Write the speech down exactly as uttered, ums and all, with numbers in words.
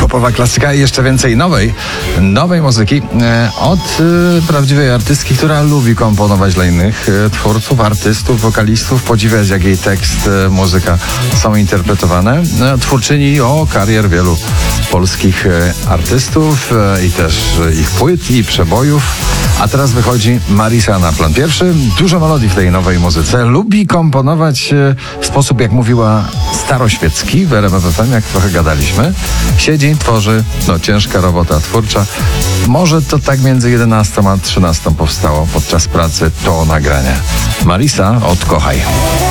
popowa klasyka i jeszcze więcej nowej, nowej muzyki e, od e, prawdziwej artystki, która lubi komponować dla innych e, twórców, artystów, wokalistów, podziwiać jak jej tekst, e, muzyka są interpretowane. E, twórczyni o karier wielu polskich e, artystów e, i też e, ich płyt i przebojów. A teraz wychodzi Marisa na plan pierwszy. Dużo melodii w tej nowej muzyce. Lubi komponować e, w sposób, jak mówiła, staroświecki w R M F F M, jak trochę gadaliśmy. Siedzi, tworzy, no ciężka robota twórcza. Może to tak między jedenastą a trzynastą powstało podczas pracy to nagranie. Marisa, odkochaj.